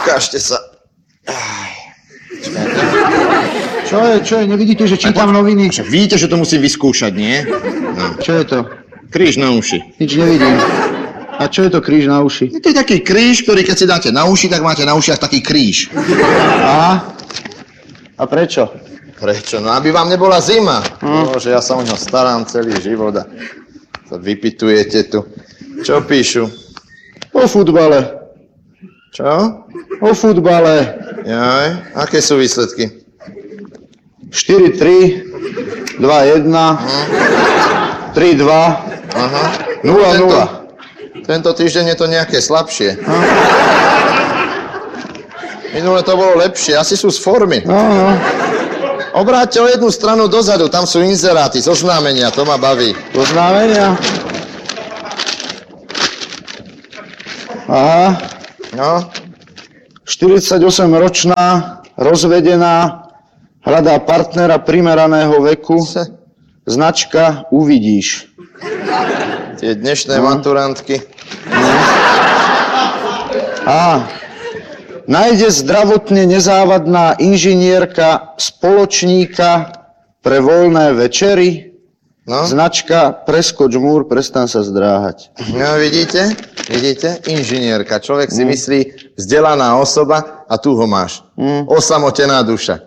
Ukážte sa. Čo je? Nevidíte, že čítam noviny? Vidíte, že to musím vyskúšať, nie? No. Čo je to? Kríž na uši. Nič nevidím. A čo je to kríž na uši? To je taký kríž, ktorý keď si dáte na uši, tak máte na ušiach taký kríž. A prečo? Prečo? No aby vám nebola zima. Bože, ja sa o ňo starám celý život a sa vypitujete tu. Čo píšu? O futbale. Čo? O futbale. Jaj, aké sú výsledky? 4-3, 2-1, 3-2, Aha. 0-0. Tento týždeň je to nejaké slabšie. Minule to bolo lepšie, asi sú z formy. Obráťte o jednu stranu dozadu, tam sú inzeráty, zoznámenia, to ma baví. Oznámenia. Aha. No, 48-ročná, rozvedená, hľadá partnera primeraného veku. Značka Uvidíš. tie dnešné maturantky. Nájde zdravotne nezávadná inžinierka spoločníka pre voľné večery. No. Značka Preskoč múr, prestan sa zdráhať. No, vidíte? Inžinierka. Človek si myslí, vzdelaná osoba a tu ho máš. Osamotená duša.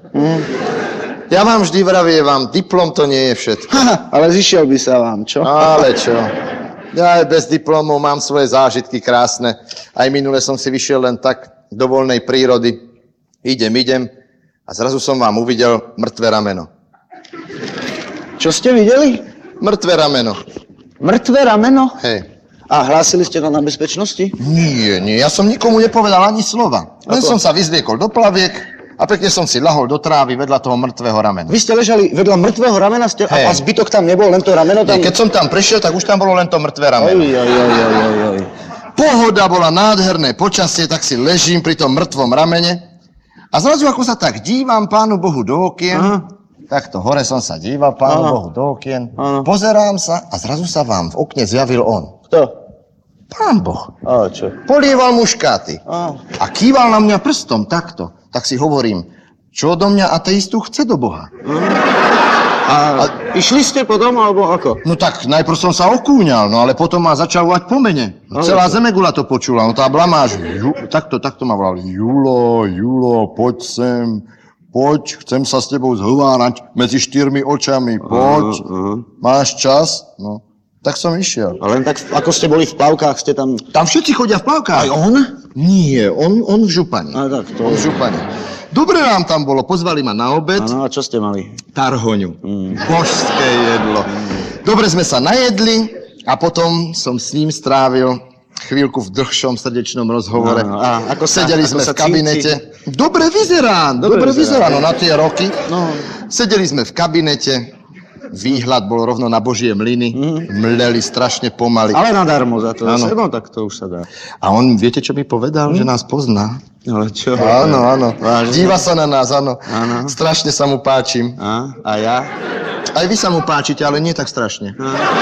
Ja vám vždy vravievam, diplom to nie je všetko. Ale zišiel by sa vám, čo? Ale čo? Ja aj bez diplomov mám svoje zážitky krásne. Aj minule som si vyšiel len tak do voľnej prírody. Idem a zrazu som vám uvidel mŕtve rameno. Čo ste videli? Mŕtve rameno. Mŕtve rameno? Hej. A hlásili ste to na bezpečnosti? Nie, ja som nikomu nepovedal ani slova. Len som sa vyzliekol do plaviek a pekne som si lahol do trávy vedľa toho mŕtvého ramena. Vy ste ležali vedľa mŕtvého ramena a zbytok tam nebol, len to rameno tam... Keď som tam prišiel, tak už tam bolo len to mŕtve rameno. Oj. Pohoda bola, nádherné počasie, tak si ležím pri tom mŕtvom ramene a zrazu ako sa tak dívam Pánu Bohu do okien, takto hore som sa díval Pánu Bohu do okien, pozerám sa a zrazu sa vám v okne zjavil on. Kto? Pán Boh. A čo? Polieval muškáty a kýval na mňa prstom takto. Tak si hovorím, čo do mňa ateistu chce do Boha? A išli ste potom, alebo ako? No tak, najprv som sa okúňal, no ale potom ma začal volať po mene. Celá Zemegula to počula, no tá blamáž, takto ma volal. Julo, poď sem, poď, chcem sa s tebou zhovárať medzi 4 očami, poď, máš čas? No, tak som išiel. A len tak, ako ste boli v plavkách, ste tam... Tam všetci chodia v plavkách. Aj on? Nie, on v župani. A tak to... On v župani. Dobre nám tam bolo, pozvali ma na obed. Áno, a čo ste mali? Tarhoňu. Božské jedlo. Dobre sme sa najedli a potom som s ním strávil chvíľku v dlhšom srdečnom rozhovore. A ako sedeli sme v kabinete. Cíti? Dobre vyzerá, no na tie roky. No. Sedeli sme v kabinete. Výhľad bol rovno na Božie mlyny. Mleli strašne pomaly. Ale nadarmo za to. Áno. No, tak to už sa dá. A on, viete, čo mi povedal? Že nás pozná. Ale čo? Áno. Vážne? Díva sa na nás, áno. Áno. Strašne sa mu páčim. A ja? Aj vy sa mu páčite, ale nie tak strašne.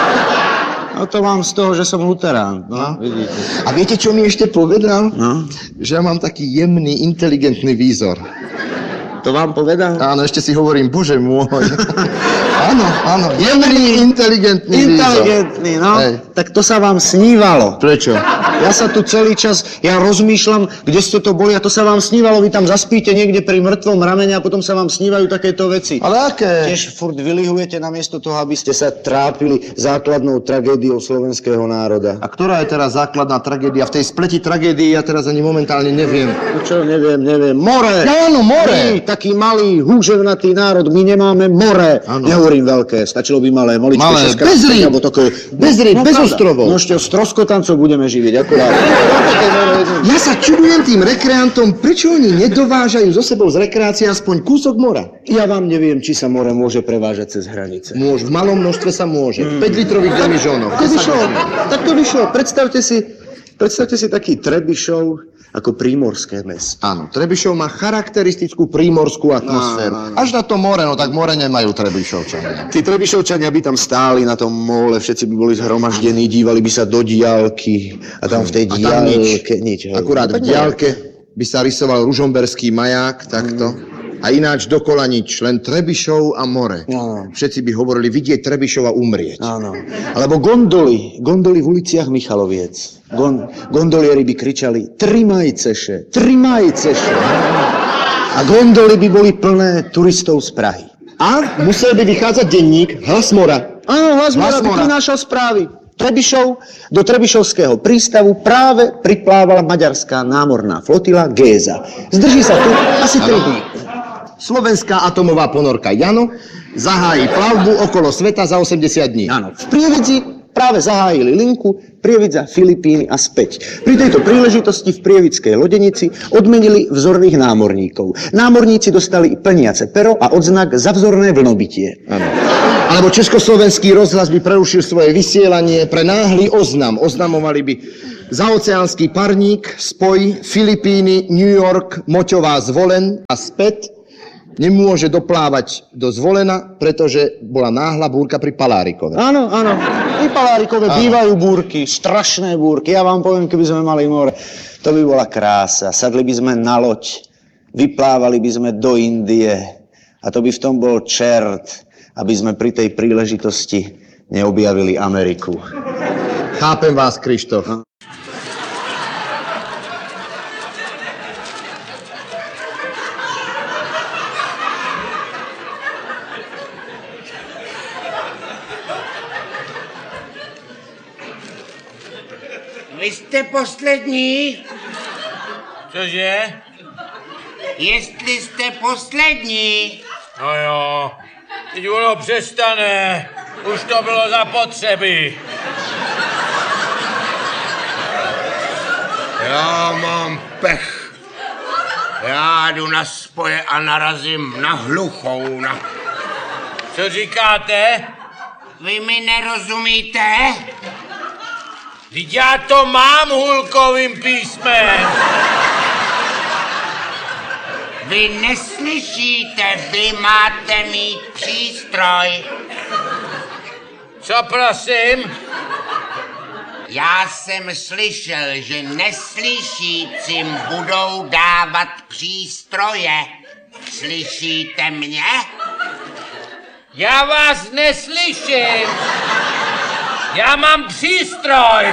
No to mám z toho, že som luterán. No, vidíte. A viete, čo mi ešte povedal? No. Že ja mám taký jemný, inteligentný výzor. To vám povedal? Áno, ešte si hovorím, Bože môj. Áno, jemný, inteligentný výzor. Inteligentný, no. Hej. Tak to sa vám snívalo. Prečo? Ja sa tu celý čas, ja rozmýšľam, kde ste to boli a to sa vám snívalo, vy tam zaspíte niekde pri mŕtvom ramene a potom sa vám snívajú takéto veci. Ale aké? Tiež furt vylihujete namiesto toho, aby ste sa trápili základnou tragédiou slovenského národa. A ktorá je teraz základná tragédia? V tej spleti tragédií ja teraz ani momentálne neviem. No čo, neviem. More! Áno, more! My, taký malý, húževnatý národ, my nemáme more. Áno. Nehovorím veľké, stačilo by malé, moličké, Malé, šestka, bez rýb. alebo takové. Bez rýb, bez pravda. ostrovov. No ešte stroskotancov budeme živiť, akurát. Ja sa čudujem tým rekreantom, prečo oni nedovážajú so sebou z rekreácie aspoň kúsok mora. Ja vám neviem, či sa more môže prevážať cez hranice. Môže, v malom množstve sa môže. 5-litrových demižónov. Tak to vyšlo. Predstavte si taký Trebišov ako prímorské mesto. Áno, Trebišov má charakteristickú prímorskú atmosféru. Až na to more, no tak more nemajú Trebišovčania. Tí Trebišovčania by tam stáli na tom mole, všetci by boli zhromaždení, dívali by sa do diaľky a tam v tej diaľke nič. Akurát v diaľke by sa rysoval ružomberský maják, takto. A ináč dokola nič, len Trebišov a more. Áno. Všetci by hovorili vidieť Trebišov a umrieť. Áno. Alebo gondoly v uliciach Michaloviec. Gondolieri by kričali trimajceše. A gondoly by boli plné turistov z Prahy. A musel by vychádzať denník Hlas mora. Áno, Hlas mora by prinášal správy. Do Trebišovského prístavu práve priplávala maďarská námorná flotila Géza. Zdrží sa tu asi 3 dní. Slovenská atomová ponorka Jano zahájí plavbu okolo sveta za 80 dní. Áno, v Prievidzi práve zahájili linku Prievidza, Filipíny a späť. Pri tejto príležitosti v prievidskej lodenici odmenili vzorných námorníkov. Námorníci dostali plniace pero a odznak za vzorné vlnobytie. Áno. Alebo Československý rozhlas by prerušil svoje vysielanie pre náhly oznam. Oznamovali by zaoceánsky parník, spoj, Filipíny, New York, Moťová, Zvolen a späť nemôže doplávať do Zvolena, pretože bola náhla búrka pri Palárikove. Áno. Pri Palárikove bývajú búrky, strašné búrky. Ja vám poviem, keby sme mali more, to by bola krása. Sadli by sme na loď, vyplávali by sme do Indie a to by v tom bol čert, aby sme pri tej príležitosti neobjavili Ameriku. Chápem vás, Krištof. Vy jste poslední? Cože? Jestli jste poslední. No jo, teď ono přestane. Už to bylo zapotřebí. Já mám pech. Já jdu na spoje a narazím na hluchou. Co říkáte? Vy mi nerozumíte? Vždyť já to mám hulkovým písmem. Vy neslyšíte, vy máte mít přístroj. Co prosím? Já jsem slyšel, že neslyšícím budou dávat přístroje. Slyšíte mě? Já vás neslyším. Já mám přístroj.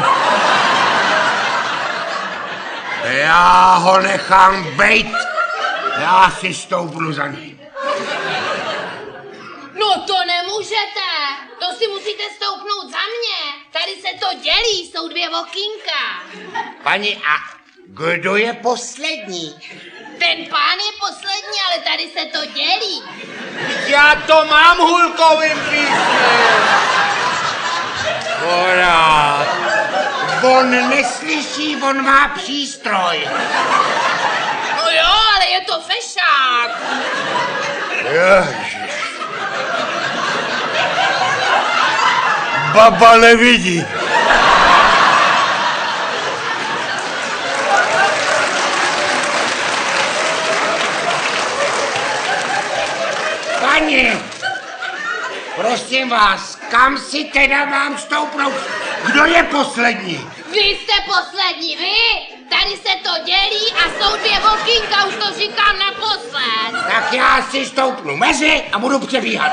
Já ho nechám bejt. Já si stoupnu za ním. No to nemůžete. To si musíte stoupnout za mě. Tady se to dělí, jsou 2 okýnka. Paní, a kdo je poslední? Ten pán je poslední, ale tady se to dělí. Já to mám hulkovým písmem. Porád. On neslyší, on má přístroj. No jo, ale je to fešák. Ježiš. Baba nevidí. Pani, prosím vás, kam si teda mám stoupnout? Kdo je poslední? Vy jste poslední, vy? Tady se to dělí a jsou 2 okýnka, už to říkám naposled. Tak já si stoupnu mezi a budu přebíhat.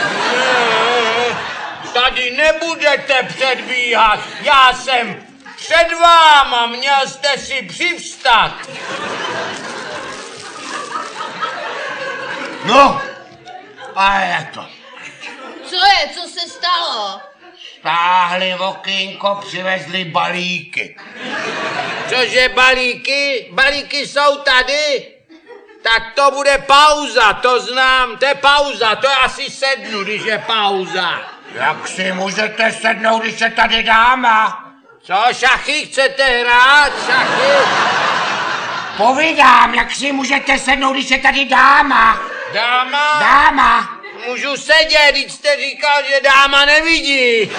Tady nebudete předbíhat. Já jsem před váma, měl jste si přivstat. No, a je to. Co je, co se stalo? Stáhli okýnko, přivezli balíky. Cože balíky? Balíky jsou tady? Tak to bude pauza, to znám, to je pauza, to je asi 7, když je pauza. Jak si můžete sednout, když je tady dáma? Co, šachy chcete hrát, šachy? Povídám, jak si můžete sednout, když je tady dáma? Dáma? Dáma. Můžu sedět, když jste říkal, že dáma nevidí.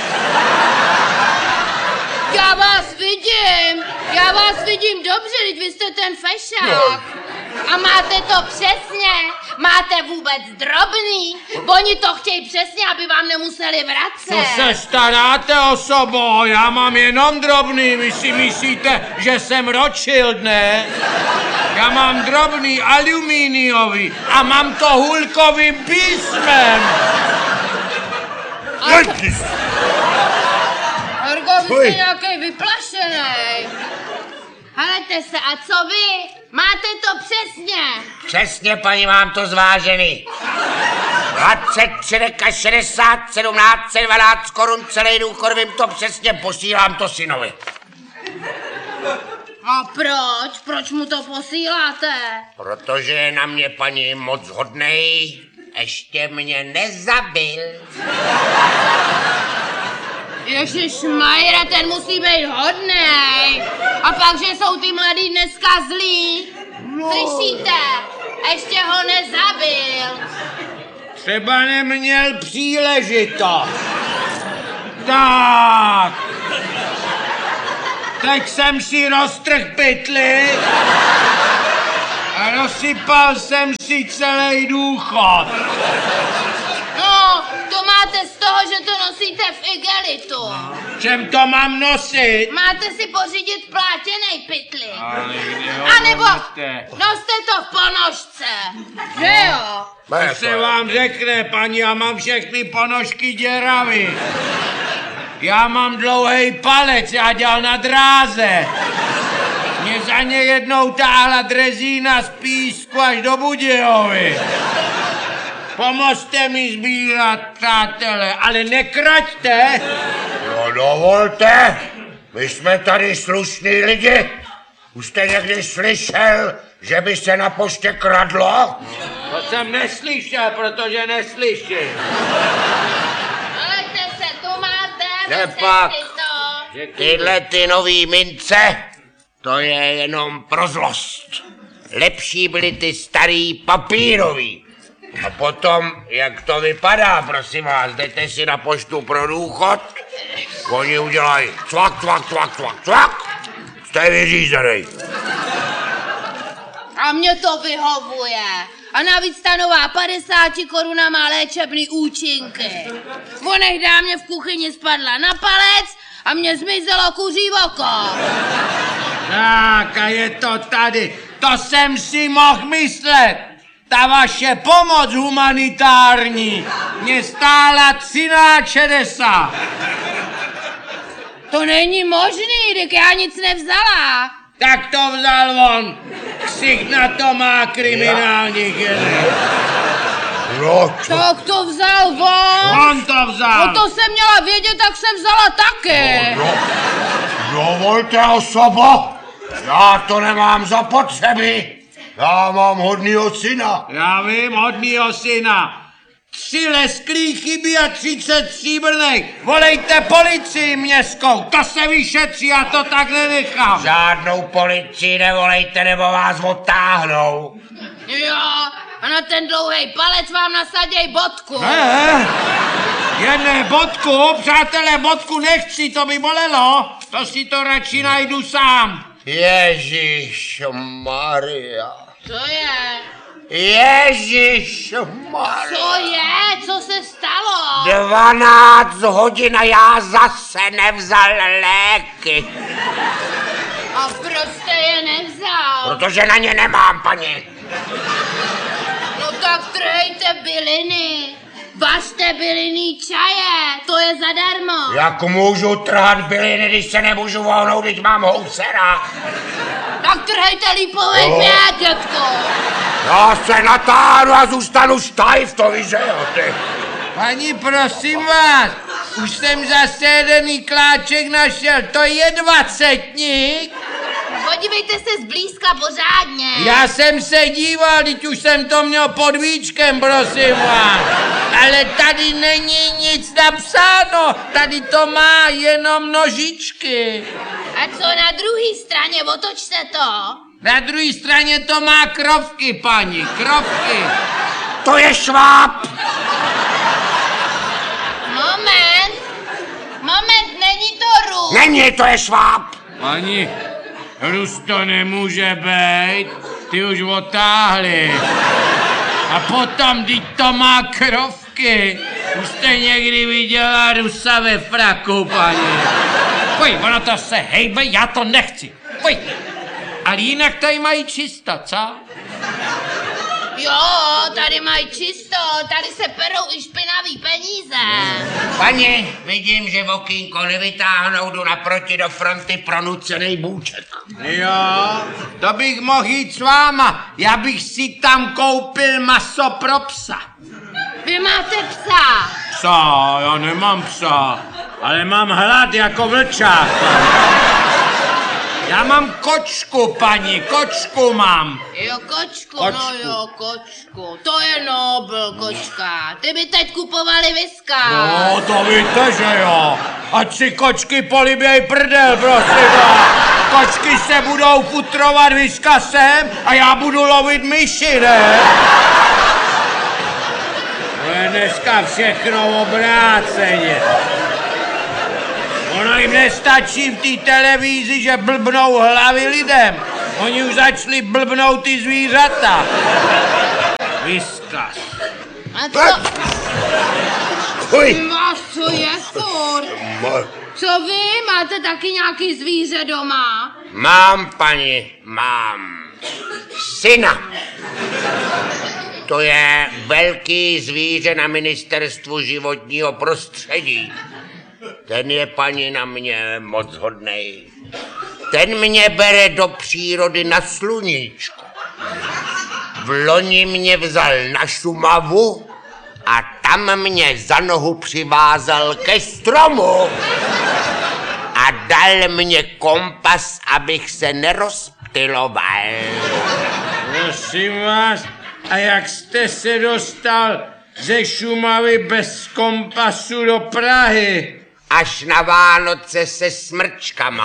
Já vás vidím dobře, teď vy jste ten fešák. A máte to přesně? Máte vůbec drobný? Oni to chtějí přesně, aby vám nemuseli vracet. Co se staráte, osobo? Já mám jenom drobný. Vy si myslíte, že jsem Rothschild, ne? Já mám drobný alumíniový a mám to hulkovým písmem. Horko, vy jste nějaký vyplašenej. Helejte se, a co vy? Máte to přesně? Přesně, paní, mám to zvážený. 23 60 17 12 korun celý důchod, vím to přesně, posílám to synovi. A proč? Proč mu to posíláte? Protože je na mě, paní, moc hodnej, ještě mě nezabil. Ježišmajra, ten musí být hodnej. A pak, že jsou ty mladí dneska zlí. Slyšíte? Ještě ho nezabil. Třeba neměl příležitost. Tak. Teď jsem si roztrhl pytli a rozsypal jsem si celý důchod. No, to máte z toho, že to nosíte v igelitu. Čem to mám nosit? Máte si pořídit plátěnej pytli. A nebo noste to v ponožce. Že jo? To se vám řekne, paní, já mám všechny ponožky děravý. Já mám dlouhý palec, já dělal na dráze. Mě za ně jednou táhla drezína z Písku až do Budějovy. Pomozte mi sbírat, přátelé, ale nekraťte. No dovolte, my jsme tady slušní lidi. Už jste někdy slyšel, že by se na poště kradlo? To jsem neslyšel, protože neslyším. Helejte se, tu máte. Nepak. vezměte si to. Tyhle ty nový mince, to je jenom pro zlost. Lepší byly ty starý papírový. A potom, jak to vypadá, prosím vás, jdete si na poštu pro důchod, oni udělají cvak, cvak, cvak, cvak, cvak, jste vyřízený. A mně to vyhovuje. A navíc ta nová 50 koruna má léčebný účinky. Onech dámě v kuchyni spadla na palec a mně zmizelo kuří oko. Tak a je to tady. To jsem si mohl myslet. Ta vaše pomoc humanitární mě stála 13,60. To není možný, tak já nic nevzala. Tak to vzal on. Ksicht na to má kriminálních jeden. No, Tak to vzal on. On to vzal. No to jsem měla vědět, tak jsem vzala taky. dovolte, osobo, já to nemám zapotřebí. Já mám hodnýho syna. Já vím, hodnýho syna. 3 lesklý chybí a 30 stříbrných. Volejte policii městskou, to se vyšetří, já to tak nenechám. Žádnou policii nevolejte, nebo vás odtáhnou. Jo, a na ten dlouhý palec vám nasaděj bodku. Ne, jedné bodku, přátelé, bodku nechci, to by bolelo. To si to radši najdu sám. Ježíš Maria. Co je? Ježíš Maria. Co je? Co se stalo? 12 hodin a já zase nevzal léky. A proč jste je nevzal? Protože na ně nemám, paní. No tak trhejte byliny. Vařte bylinný čaje, to je zadarmo. Jak můžu trhat byliny, když se nemůžu vohnout, když mám housera? Tak trhejte lípovej květ, dětko. Já se natáhnu a zůstanu štajv, to víš, že jo, ty. Paní, prosím vás, už jsem zase jeden kláček našel, to je 20. Podívejte se zblízka pořádně. Já jsem se díval, teď už jsem to měl pod víčkem, prosím vás. Ale tady není nic napsáno, tady to má jenom nožičky. A co na druhé straně, otočte to. Na druhé straně to má krovky, paní, krovky. To je šváb. Moment, není to růst. Není, to je šváb. Paní, Rus to nemůže být. ty už otáhli. A potom, teď to má krovky. Už jste někdy viděla Rusa ve fraku, paní. Pojď, ono to se hejbe, já to nechci. Pojď. Ale jinak tady mají čisto, co? Jo, tady mají čisto, tady se perou i špinavý peníze. Paní, vidím, že okýnko nevytáhnou, jdu naproti do fronty pro nucenej bůček. Jo, to bych mohl jít s váma. Já bych si tam koupil maso pro psa. Vy máte psa. Psa, já nemám psa, ale mám hlad jako vlčák. Já mám kočku, paní, kočku mám. Jo, kočku, Kočku. no jo, kočku. To je Nobel, kočka. Ty by teď kupovali viska. No, to víte, že jo. Ať si kočky poliběj prdel, prosím vás. Kočky se budou futrovat viskasem a já budu lovit myši, ne? To je dneska všechno obráceně. Ono jim nestačí v té televizi, že blbnou hlavy lidem. Oni už začali blbnout ty zvířata. Viskas. A co? Uj. Vás co je furt? Co vy? Máte taky nějaký zvíře doma? Mám, paní, mám. Syna. To je velký zvíře na ministerstvu životního prostředí. Ten je, paní, na mě moc hodnej. Ten mě bere do přírody na sluníčko. V loni mě vzal na Šumavu a tam mě za nohu přivázal ke stromu. A dal mě kompas, abych se nerozptyloval. Prosím vás, a jak jste se dostal ze Šumavy bez kompasu do Prahy? Až na Vánoce se smrčkama.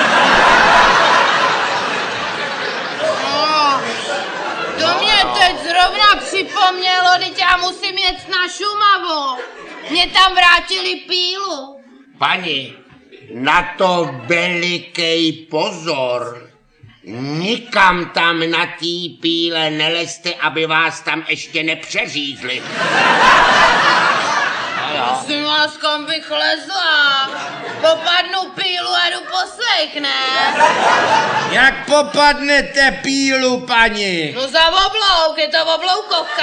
No, to mě teď zrovna připomnělo, teď já musím jet na Šumavu. Mě tam vrátili pílu. Pani, na to velikej pozor. Nikam tam na tý píle nelezte, aby vás tam ještě nepřeřízli. Prosím vás, kam bych lezla? Popadnu pílu a jdu poslech, ne? Jak popadnete pílu, paní? No za oblouk, je to obloukovka.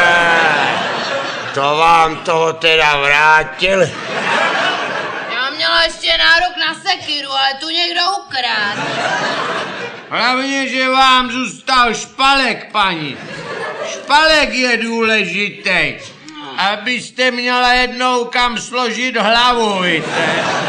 To vám toho teda vrátil. Já měla ještě nárok na sekiru, ale tu někdo ukradl. Hlavně, že vám zůstal špalek, paní. Špalek je důležitý, abyste měla jednou kam složit hlavu, víte.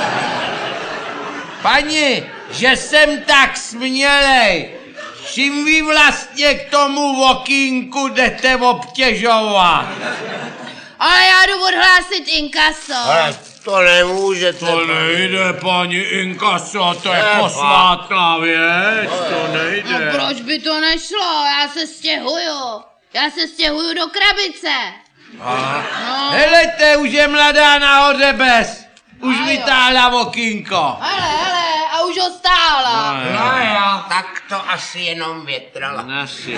Paní, že jsem tak smělej, čím vy vlastně k tomu okýnku jdete obtěžovat? Ale já jdu odhlásit inkaso. Ale to nemůžete. To nejde, paní inkaso, to je posvátná věc, to No nejde. proč by to nešlo? Já se stěhuju. Já se stěhuju do krabice. No. Helejte, už je mladá nahoře bez. Už A jo. vytáhla okýnko. Hele, a už ho stála. No jo, tak to asi jenom větrala. Nasi.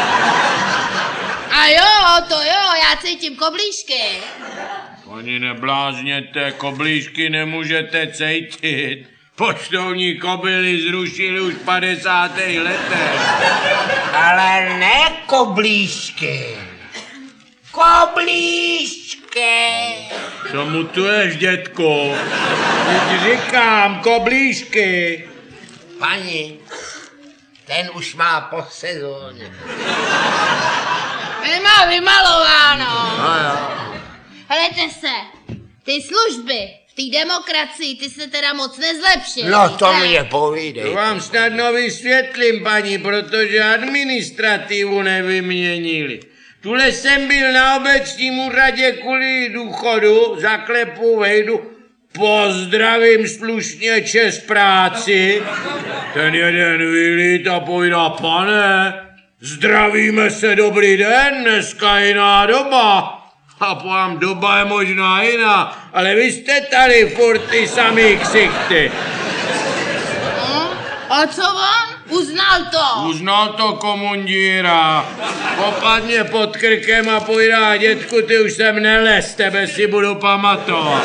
A jo, to jo, já cítím koblížky. Oni neblázněte, koblížky nemůžete cejtit. Poštovní kobily zrušili už v 50. letech. Ale ne koblížky. Koblížky. Co mu tu ješ, dětku? Teď říkám, koblížky. Paní, ten už má po sezóně. Nemá vymalováno. No jo. Helejte se, ty služby v té demokracii, ty se teda moc nezlepšily. No to víte? mě To povídej. vám snadno vysvětlím, paní, protože administrativu nevyměnili. Tule jsem byl na obecním úřadě kvůli důchodu, zaklepu, vejdu, pozdravím slušně čes práci. Ten jeden vylít a povídá, pane, zdravíme se, dobrý den, dneska jiná doba. A povím, doba je možná jiná, ale vy jste tady furt ty samý ksichty. A co on? Uznal to. Uznal to komundíra. Popadně pod krkem a povídá, dětku, ty už sem nelez, tebe si budu pamatovat.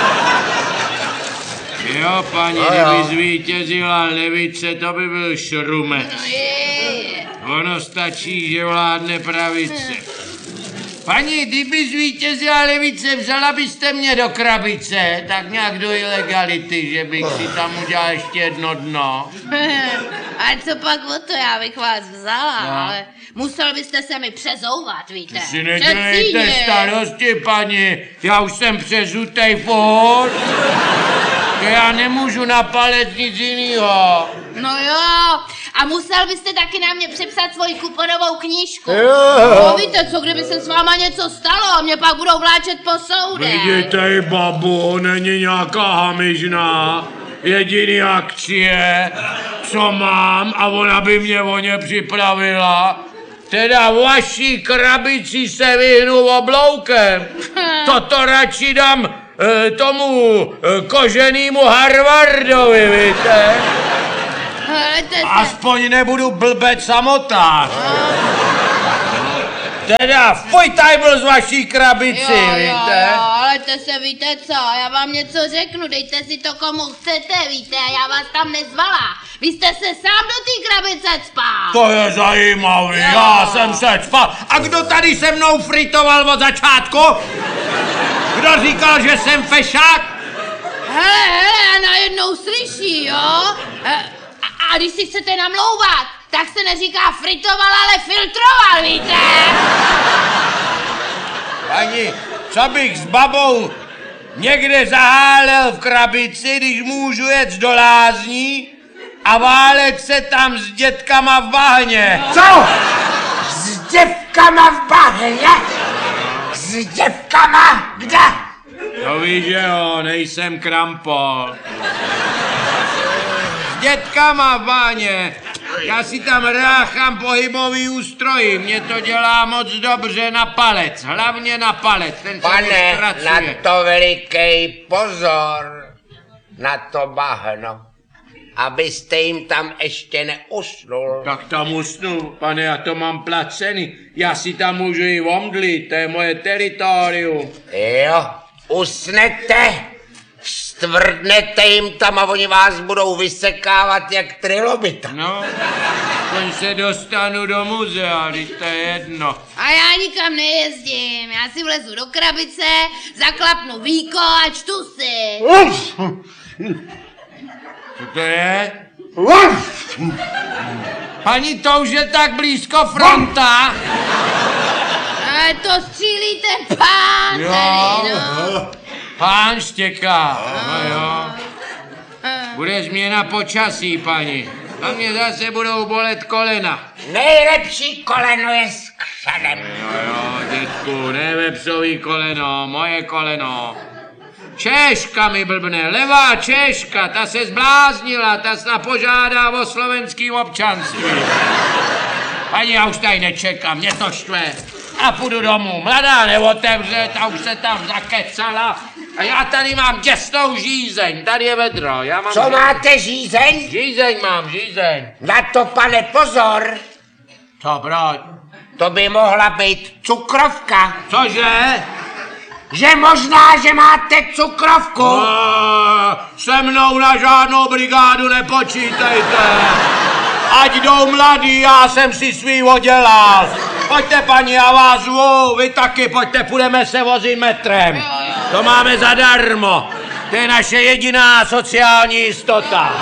Jo, paní, kdyby zvítězila levice, to by byl šrumec. Ono stačí, že vládne pravice. Paní, kdyby zvítězila levice, vzala byste mě do krabice, tak nějak do ilegality, že bych si tam udělal ještě jedno dno. A co pak o to, já bych vás vzala, No. ale musel byste se mi přezouvat, víte. Si nedělejte Přecíně. starosti, paní, já už jsem přezutej furt. Že já nemůžu na palec nic jinýho. No jo, a musel byste taky na mě přepsat svoji kuponovou knížku. No víte co, kdyby se s váma něco stalo, mě pak budou vláčet po soudech. Vidíte, babu, není nějaká hamižná. Jediný akcie, co mám, a ona by mě o ně připravila. Teda vaší krabici se vyhnu obloukem. Toto radši dám tomu koženýmu Harvardovi, víte? Aspoň nebudu blbec samotář. Teda fuj tajbl z vaší krabici, víte? Jo, ale se víte co, já vám něco řeknu, dejte si to komu chcete, víte, já vás tam nezvala. Vy jste se sám do té krabice cpal. To je zajímavý, Jo. já jsem se cpal. A kdo tady se mnou fritoval od začátku? Kdo říkal, že jsem fešák? Hele, a najednou slyší, jo? A když si chcete namlouvat, tak se neříká fritoval, ale filtroval, víte? Paní, co bych s babou někde zahálel v krabici, když můžu jet do lázní a válet se tam s dětkama v bahně? Co? S děvkama v bahně? S děvkama? Kde? To víš, že jo, nejsem krampol. S dětkama v bahně. Já si tam ráchám pohybový ústrojí, mě to dělá moc dobře na palec, hlavně na palec, ten se mi Pane, zkracuje. na to velikej pozor, na to bahno, abyste jim tam ještě neusnul. Tak tam usnu, pane, já to mám placený, já si tam můžu i omdlit, to je moje teritorium. Jo, usnete, stvrdnete jim tam a oni vás budou vysekávat jak trilobita. No, aspoň se dostanu do muzea, když to je jedno. A já nikam nejezdím, já si vlezu do krabice, zaklapnu víko a čtu si. Co to je? Paní, to už je tak blízko fronta. Ale to střílí ten pán tady, no. Pán štěká, no jo. Bude změna počasí, paní. A mě zase budou bolet kolena. Nejlepší koleno je s křadem. Jo, dětku, ne vepsový koleno, moje koleno. Češka mi blbne, levá Češka, ta se zbláznila, ta snad požádá o slovenským občanství. Paní, já už tady nečekám, mě to štve. A půjdu domů, mladá neotevře, ta už se tam zakecala. A já tady mám těsnou žízeň, tady je vedro, já mám... Co máte, žízeň? Žízeň mám, žízeň. Na to, pane, pozor. Co, proč? To by mohla být cukrovka. Cože? Že možná, že máte cukrovku. Se mnou na žádnou brigádu nepočítejte. Ať jdou mladí, já jsem si svýho dělal. Pojďte, paní, já vás zvu, vy taky, pojďte, půjdeme se vozit metrem. To máme zadarmo. To je naše jediná sociální jistota.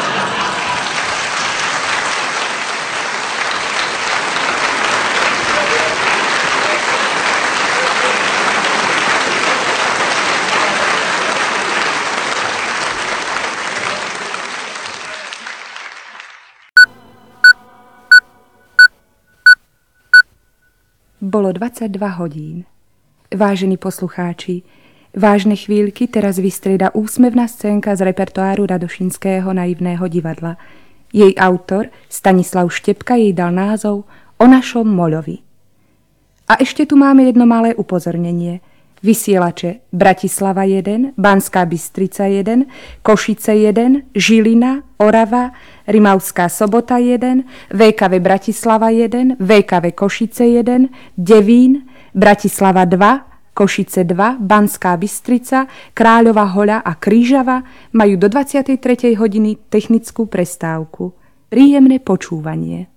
Bolo 22 hodín. Vážení poslucháči, vážne chvíľky teraz vystrieda úsmevná scénka z repertoáru Radošinského naivného divadla. Jej autor, Stanislav Štepka, jej dal názov O našom Moľovi. A ešte tu máme jedno malé upozornenie. Vysielače Bratislava 1, Banská Bystrica 1, Košice 1, Žilina, Orava, Rimavská Sobota 1, VKV Bratislava 1, VKV Košice 1, Devín, Bratislava 2, Košice 2, Banská Bystrica, Kráľova Hoľa a Krížava majú do 23. hodiny technickú prestávku. Príjemné počúvanie.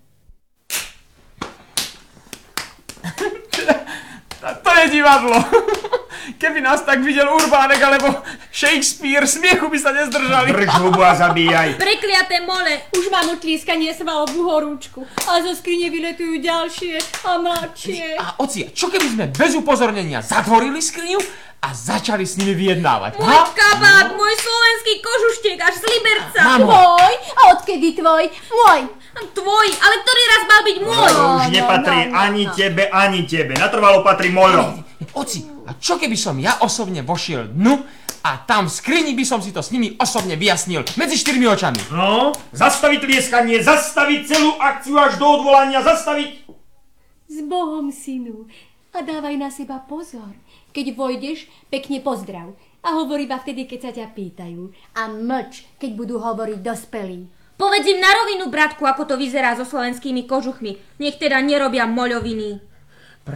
To je divadlo. Keby nás tak videl Urbánek alebo Shakespeare, smiechu by sa nezdržali. Drž hubu a zabíjaj. Prekliaté mole, už mám utlieskanie svalovú horúčku. A zo skrine vyletujú ďalšie a mladšie. A oci, čo keby sme bez upozornenia zatvorili skriňu a začali s nimi vyjednávať? Môj kabát, môj slovenský kožuštiek až z Liberca. Mamo. Tvoj? A odkedy tvoj? Môj. Tvoj, ale ktorý raz mal byť môj? To už nepatrí ani tebe, ani tebe. Natrvalo patrí mojom. Oci, a čo keby som ja osobne vošiel dnu a tam v skrini by som si to s nimi osobne vyjasnil medzi 4 očami? No, zastaviť tlieskanie, zastaviť celú akciu až do odvolania, zastaviť. S Bohom, synu. A dávaj na seba pozor. Keď vojdeš, pekne pozdrav. A hovor iba vtedy, keď sa ťa pýtajú. A mlč, keď budú hovoriť dospelí. Povedz im na rovinu, bratku, ako to vyzerá so slovenskými kožuchmi. Nech teda nerobia moľoviny.